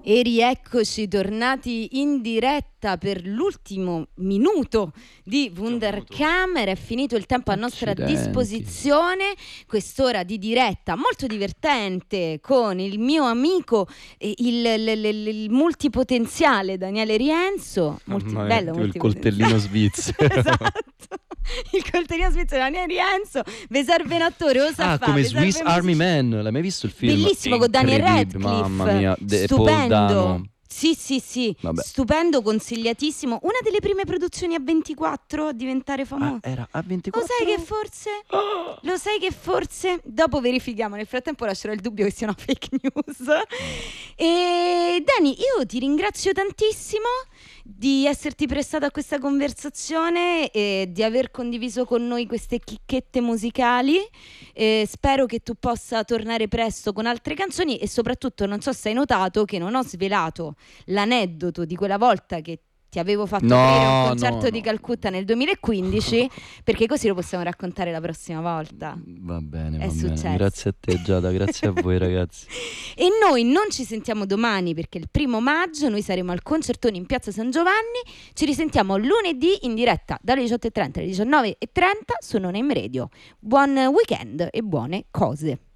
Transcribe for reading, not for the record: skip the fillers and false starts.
E rieccoci tornati in diretta per l'ultimo minuto di Wunderkammer. È finito il tempo a nostra disposizione, quest'ora di diretta molto divertente con il mio amico, il multipotenziale Daniele Rienzo. Bello, il coltellino svizzero. Esatto. Il coltellino svizzero Daniele Rienzo. Vi serve un attore, lo sa fare. Come Swiss Army Man, l'hai mai visto il film? Bellissimo, con Daniel Radcliffe. Mamma mia, stupendo. Sì, vabbè. Stupendo, consigliatissimo. Una delle prime produzioni a 24 a diventare famoso. Era a 24? Lo sai che forse dopo verifichiamo, nel frattempo lascerò il dubbio che sia una fake news. E Dani, io ti ringrazio tantissimo di esserti prestato a questa conversazione e di aver condiviso con noi queste chicchette musicali. Spero che tu possa tornare presto con altre canzoni e soprattutto non so se hai notato che non ho svelato l'aneddoto di quella volta che ti avevo fatto aprire un concerto di Calcutta nel 2015, perché così lo possiamo raccontare la prossima volta. Va bene, È va successo. bene. Grazie a te Giada, grazie a voi ragazzi. E noi non ci sentiamo domani perché il 1° maggio noi saremo al concertone in Piazza San Giovanni. Ci risentiamo lunedì in diretta dalle 18:30 alle 19:30 su Non Name Radio. Buon weekend e buone cose.